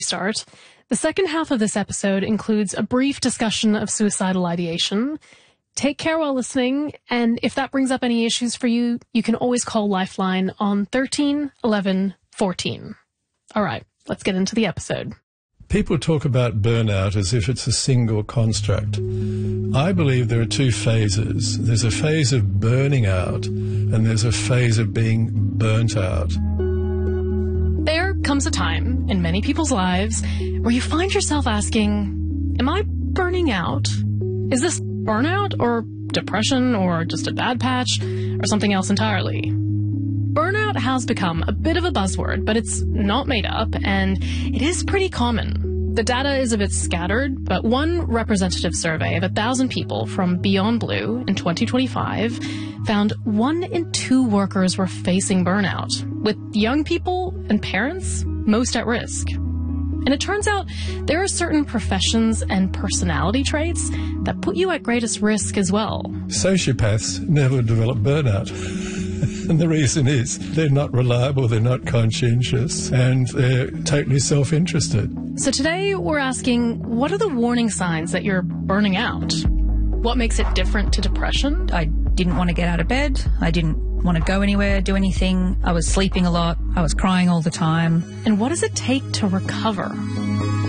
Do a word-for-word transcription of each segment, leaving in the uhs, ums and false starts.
start. The second half of this episode includes a brief discussion of suicidal ideation. Take care while listening, and if that brings up any issues for you, you can always call Lifeline on thirteen eleven fourteen. All right, let's get into the episode. People talk about burnout as if it's a single construct. I believe there are two phases. There's a phase of burning out, and there's a phase of being burnt out. There comes a time in many people's lives where you find yourself asking, am I burning out? Is this burnout or depression or just a bad patch or something else entirely? Burnout has become a bit of a buzzword, but it's not made up, and it is pretty common. The data is a bit scattered, but one representative survey of a thousand people from Beyond Blue in twenty twenty-five found one in two workers were facing burnout, with young people and parents most at risk. And it turns out there are certain professions and personality traits that put you at greatest risk as well. Sociopaths never develop burnout. And the reason is they're not reliable, they're not conscientious, and they're totally self-interested. So today we're asking, what are the warning signs that you're burning out? What makes it different to depression? I didn't want to get out of bed. I didn't want to go anywhere, do anything. I was sleeping a lot. I was crying all the time. And what does it take to recover?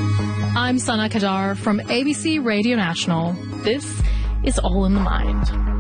I'm Sana Kadar from A B C Radio National. This is All in the Mind.